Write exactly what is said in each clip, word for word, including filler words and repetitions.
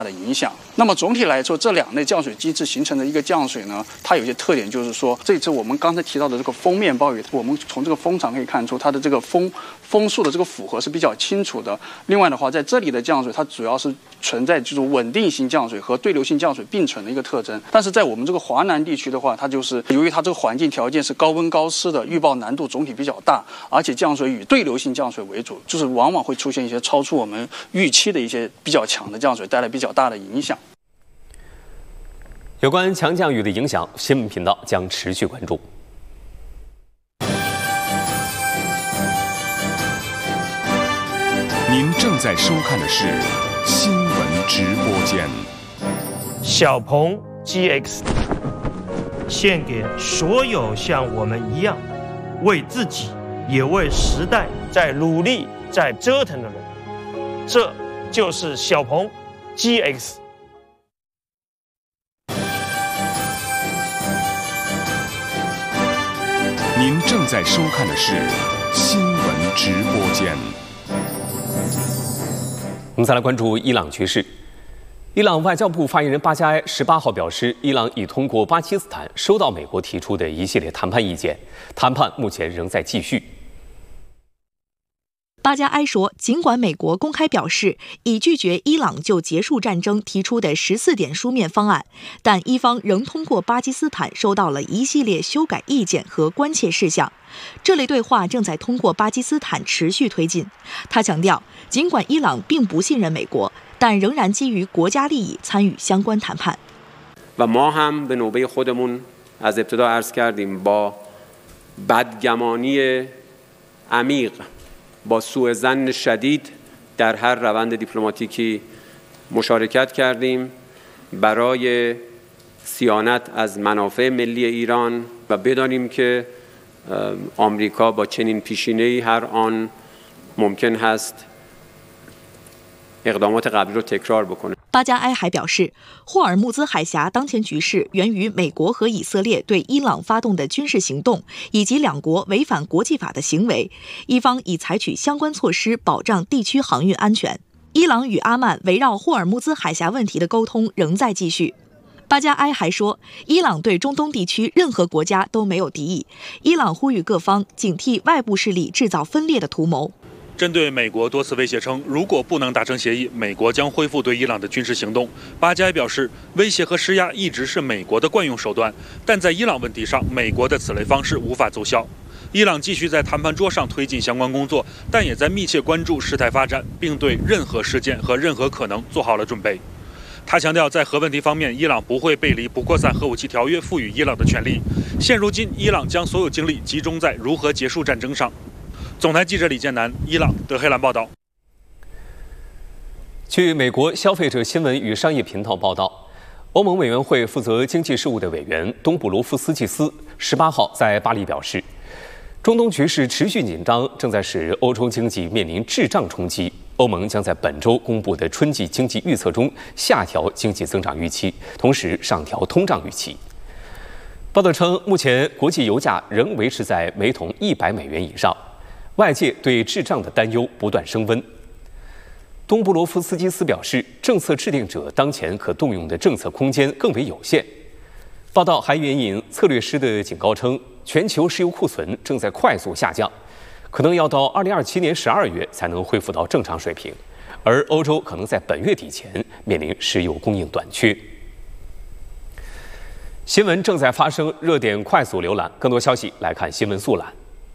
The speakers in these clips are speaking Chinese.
的影响。那么总体来说，这两类降水机制形成的一个降水呢，它有一些特点，就是说，这次我们刚才提到的这个锋面暴雨，我们从这个风场可以看出，它的这个风风速的这个符合是比较清楚的。另外的话，在这里的降水，它主要是存在这种稳定性降水和对流性降水并存的一个特征。但是在我们这个华南地区的话，它就是由于它这个环境条件是高温高湿的，预报难度总体比较大，而且降水以对流性降水为主，就是往往会出现一些超出我们预期的一些比较强的降水，带来比较大的影响。 有关强降雨的影响，新闻频道将持续关注。 您正在收看的是新闻直播间。 小鹏 G X 献给所有像我们一样为自己也为时代在努力在折腾的人，这就是小鹏 G X。 您正在收看的是新闻直播间。 我们再来关注伊朗局势。伊朗外交部发言人巴加埃十八号表示，伊朗已通过巴基斯坦收到美国提出的一系列谈判意见，谈判目前仍在继续。 巴加埃说，尽管美国公开表示已拒绝伊朗就结束战争提出的十四点书面方案，但伊方仍通过巴基斯坦收到了一系列修改意见和关切事项。这类对话正在通过巴基斯坦持续推进。他强调，尽管伊朗并不信任美国，但仍然基于国家利益参与相关谈判。 و ما هم به نوبه خودمون از ابتدا عرض کردیم با بدگمانی عمیق با سوء ظن شدید در هر روند دیپلماتیکی مشارکت کردیم برای صیانت از منافع ملی ایران و بدانیم که آمریکا با چنین پیشینه‌ای هر آن ممکن هست اقدامات قبلی رو تکرار بکنه。 巴加埃还表示，霍尔木兹海峡当前局势源于美国和以色列对伊朗发动的军事行动，以及两国违反国际法的行为。伊方已采取相关措施保障地区航运安全。伊朗与阿曼围绕霍尔木兹海峡问题的沟通仍在继续。巴加埃还说，伊朗对中东地区任何国家都没有敌意。伊朗呼吁各方警惕外部势力制造分裂的图谋。 针对美国多次威胁称，如果不能达成协议，美国将恢复对伊朗的军事行动。巴加埃表示，威胁和施压一直是美国的惯用手段，但在伊朗问题上，美国的此类方式无法奏效。伊朗继续在谈判桌上推进相关工作，但也在密切关注事态发展，并对任何事件和任何可能做好了准备。他强调，在核问题方面，伊朗不会背离不扩散核武器条约赋予伊朗的权利。现如今，伊朗将所有精力集中在如何结束战争上。总台记者李建南，伊朗德黑兰报道。 据美国消费者新闻与商业频道报道，欧盟委员会负责经济事务的委员东布罗夫斯基斯十八号在巴黎表示，中东局势持续紧张，正在使欧洲经济面临滞胀冲击。欧盟将在本周公布的春季经济预测中下调经济增长预期，同时上调通胀预期。报道称，目前国际油价仍维持在每桶一百美元以上。外界对滞胀的担忧不断升温。东布罗夫斯基斯表示，政策制定者当前可动用的政策空间更为有限。报道还援引策略师的警告称，全球石油库存正在快速下降，可能要到二零二七年十二月才能恢复到正常水平，而欧洲可能在本月底前面临石油供应短缺。新闻正在发生，热点快速浏览，更多消息来看新闻速览。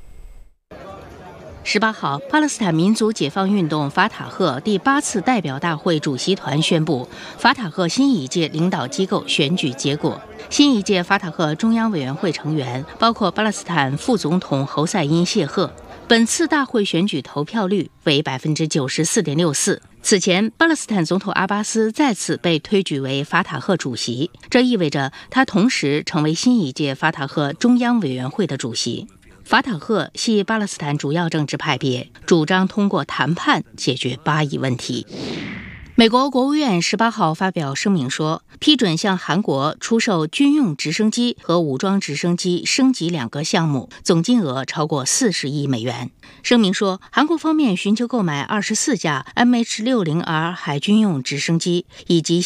十八号，巴勒斯坦民族解放运动法塔赫第八次代表大会主席团宣布，法塔赫新一届领导机构选举结果。新一届法塔赫中央委员会成员包括巴勒斯坦副总统侯赛因谢赫。本次大会选举投票率为百分之九十四点六四。此前，巴勒斯坦总统阿巴斯再次被推举为法塔赫主席，这意味着他同时成为新一届法塔赫中央委员会的主席。法塔赫系巴勒斯坦主要政治派别，主张通过谈判解决巴以问题。 美国国务院十八号发表声明说，批准向韩国出售军用直升机和武装直升机升级两个项目，总金额超过四十亿美元。声明说，韩国方面寻求购买二十四架 M H 六零 R 海军用直升机以及